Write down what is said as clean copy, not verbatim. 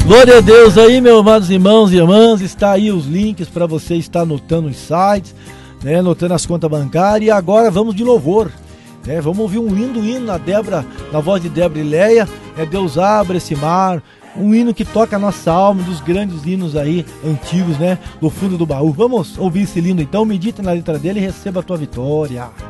Glória a Deus aí, meus amados irmãos e irmãs. Está aí os links para você estar anotando os sites, né, anotando as contas bancárias. E agora vamos de louvor, né? Vamos ouvir um lindo hino na voz de Débora e Leia, Deus abre esse mar. Um hino que toca a nossa alma, dos grandes hinos aí, antigos, né? Do fundo do baú. Vamos ouvir esse lindo então, medita na letra dele e receba a tua vitória.